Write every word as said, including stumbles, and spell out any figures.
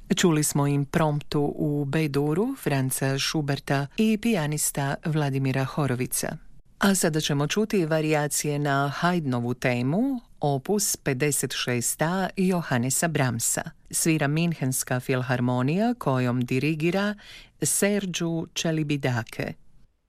Čuli smo impromptu u B-duru Franza Schuberta i pijanista Vladimira Horovica. A sada ćemo čuti varijacije na Haydnovu temu, opus pedeset šest a Johannesa Brahmsa. Svira Minhenska filharmonija kojom dirigira Sergiu Celibidache.